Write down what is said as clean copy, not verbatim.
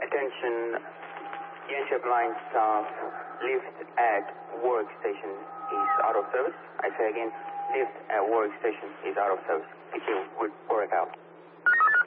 Attention, Yanchep Line staff, lift at workstation is out of service. I say again, lift at workstation is out of service. Thank you. We'll work out.